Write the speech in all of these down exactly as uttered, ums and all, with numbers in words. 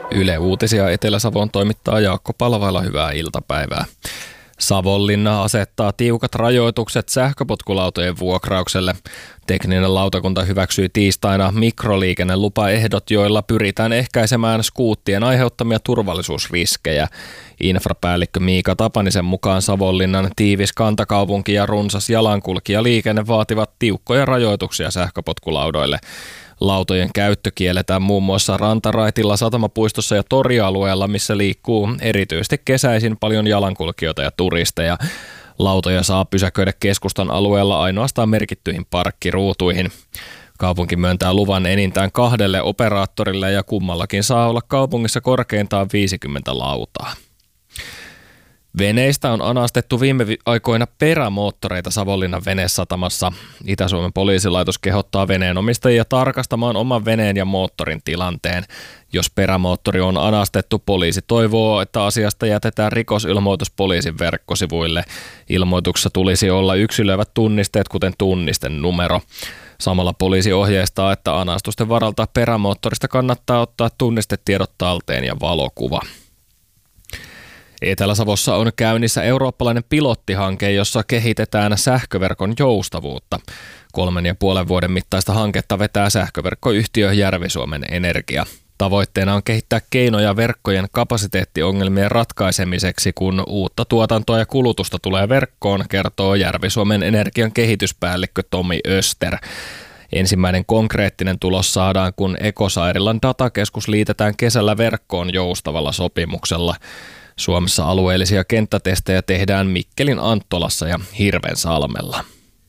Yle Uutisia Etelä-Savon toimittaa Jaakko Palvaila, hyvää iltapäivää. Savonlinna asettaa tiukat rajoitukset sähköpotkulautojen vuokraukselle. Tekninen lautakunta hyväksyi tiistaina mikroliikennelupaehdot, joilla pyritään ehkäisemään skuuttien aiheuttamia turvallisuusriskejä. Infrapäällikkö Miika Tapanisen mukaan Savonlinnan tiivis kantakaupunki ja runsas jalankulkijaliikenne vaativat tiukkoja rajoituksia sähköpotkulaudoille. Lautojen käyttö kielletään muun muassa rantaraitilla, satamapuistossa ja torialueella, missä liikkuu erityisesti kesäisin paljon jalankulkijoita ja turisteja. Lautoja saa pysäköidä keskustan alueella ainoastaan merkittyihin parkkiruutuihin. Kaupunki myöntää luvan enintään kahdelle operaattorille ja kummallakin saa olla kaupungissa korkeintaan viisikymmentä lautaa. Veneistä on anastettu viime aikoina perämoottoreita Savonlinnan venesatamassa. Itä-Suomen poliisilaitos kehottaa veneenomistajia tarkastamaan oman veneen ja moottorin tilanteen. Jos perämoottori on anastettu, poliisi toivoo, että asiasta jätetään rikosilmoitus poliisin verkkosivuille. Ilmoituksessa tulisi olla yksilöivät tunnisteet, kuten tunnisten numero. Samalla poliisi ohjeistaa, että anastusten varalta perämoottorista kannattaa ottaa tunnistetiedot talteen ja valokuva. Etelä-Savossa on käynnissä eurooppalainen pilottihanke, jossa kehitetään sähköverkon joustavuutta. Kolmen ja puolen vuoden mittaista hanketta vetää sähköverkkoyhtiö Järvi-Suomen Energia. Tavoitteena on kehittää keinoja verkkojen kapasiteettiongelmien ratkaisemiseksi, kun uutta tuotantoa ja kulutusta tulee verkkoon, kertoo Järvi-Suomen Energian kehityspäällikkö Tomi Öster. Ensimmäinen konkreettinen tulos saadaan, kun Ekosairilan datakeskus liitetään kesällä verkkoon joustavalla sopimuksella. Suomessa alueellisia kenttätestejä tehdään Mikkelin Anttolassa ja Hirvensalmella.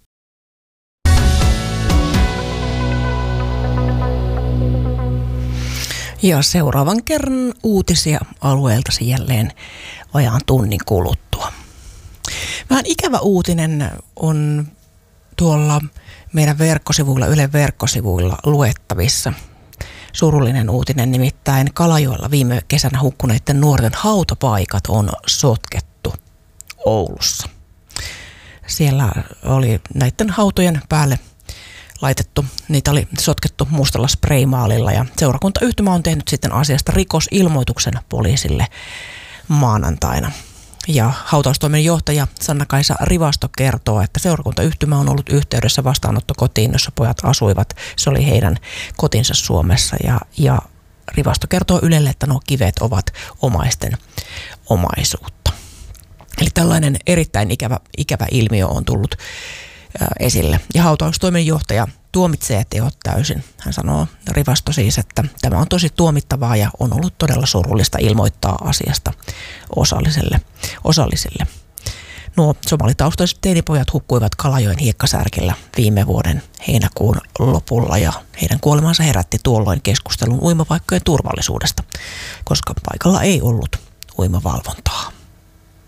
Ja seuraavan kerran uutisia alueeltasi jälleen vajaan tunnin kuluttua. Vähän ikävä uutinen on tuolla meidän verkkosivuilla, Ylen verkkosivuilla luettavissa. Surullinen uutinen, nimittäin Kalajoella viime kesänä hukkuneiden nuorten hautapaikat on sotkettu Oulussa. Siellä oli näiden hautojen päälle laitettu, niitä oli sotkettu mustalla spraymaalilla ja seurakuntayhtymä on tehnyt sitten asiasta rikosilmoituksen poliisille maanantaina. Ja hautaustoimen johtaja Sanna-Kaisa Rivasto kertoo, että seurakuntayhtymä on ollut yhteydessä vastaanottokotiin, jossa pojat asuivat. Se oli heidän kotinsa Suomessa ja, ja Rivasto kertoo Ylelle, että nuo kivet ovat omaisten omaisuutta. Eli tällainen erittäin ikävä, ikävä ilmiö on tullut ä, esille. Ja hautaustoimen johtaja tuomitsee teot täysin. Hän sanoo, Rivasto siis, että tämä on tosi tuomittavaa ja on ollut todella surullista ilmoittaa asiasta osalliselle. osallisille. Nuo somalitaustaiset teinipojat hukkuivat Kalajoen hiekkasärkillä viime vuoden heinäkuun lopulla ja heidän kuolemansa herätti tuolloin keskustelun uimapaikkojen turvallisuudesta, koska paikalla ei ollut uimavalvontaa.